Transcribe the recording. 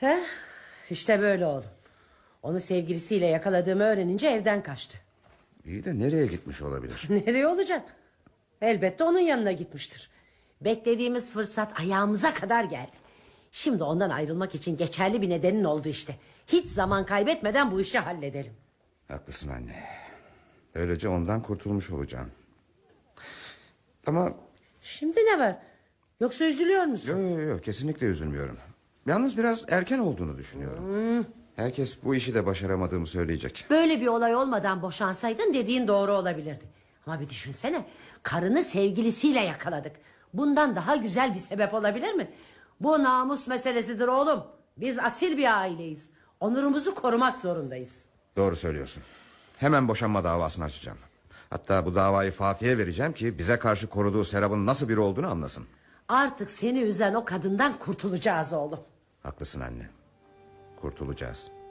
He? İşte böyle oğlum. Onu sevgilisiyle yakaladığımı öğrenince evden kaçtı. İyi de nereye gitmiş olabilir? Nereye olacak? Elbette onun yanına gitmiştir. Beklediğimiz fırsat ayağımıza kadar geldi. Şimdi ondan ayrılmak için geçerli bir nedenin oldu işte. Hiç zaman kaybetmeden bu işi halledelim. Haklısın anne. Böylece ondan kurtulmuş olacağım. Ama... Şimdi ne var? Yoksa üzülüyor musun? Yok, kesinlikle üzülmüyorum. Yalnız biraz erken olduğunu düşünüyorum. Herkes bu işi de başaramadığımı söyleyecek. Böyle bir olay olmadan boşansaydın dediğin doğru olabilirdi. Ama bir düşünsene, karını sevgilisiyle yakaladık. Bundan daha güzel bir sebep olabilir mi? Bu namus meselesidir oğlum. Biz asil bir aileyiz. Onurumuzu korumak zorundayız. Doğru söylüyorsun. Hemen boşanma davasını açacağım. Hatta bu davayı Fatih'e vereceğim ki bize karşı koruduğu Serap'ın nasıl biri olduğunu anlasın. Artık seni üzen o kadından kurtulacağız oğlum. Haklısın anne. Kurtulacağız.